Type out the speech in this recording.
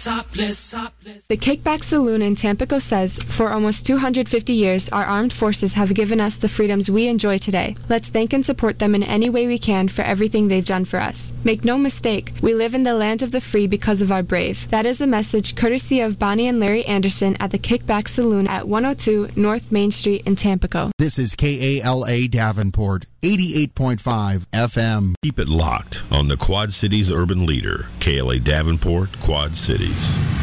The Kickback Saloon in Tampico says, for almost 250 years, our armed forces have given us the freedoms we enjoy today. Let's thank and support them in any way we can for everything they've done for us. Make no mistake, we live in the land of the free because of our brave. That is a message courtesy of Bonnie and Larry Anderson at the Kickback Saloon at 102 North Main Street in Tampico. This is KALA Davenport, 88.5 FM. Keep it locked on the Quad Cities urban leader, KLA Davenport, Quad Cities.